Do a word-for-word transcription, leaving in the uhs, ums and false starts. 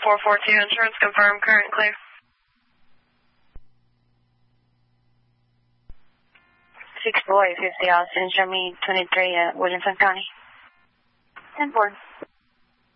four four two, insurance confirmed, current clear. six four eight fifty, Austin, show me twenty-three at Williamson County. ten four.